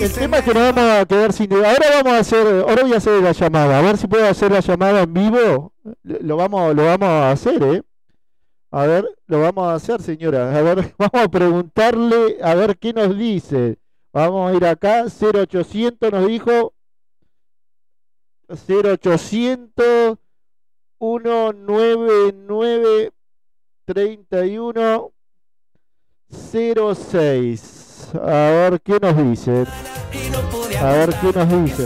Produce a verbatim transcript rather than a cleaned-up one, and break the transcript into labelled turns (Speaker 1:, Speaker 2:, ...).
Speaker 1: el tema es que nos vamos a quedar sin... Ahora vamos a hacer, ahora voy a hacer la llamada, a ver si puedo hacer la llamada en vivo. Lo vamos, lo vamos a hacer, ¿eh? A ver, lo vamos a hacer, señora. A ver, vamos a preguntarle, a ver qué nos dice. Vamos a ir acá, cero ochocientos nos dijo, cero ochocientos, ciento noventa y nueve, treinta y uno, cero seis. A ver qué nos dice. A ver qué nos dice.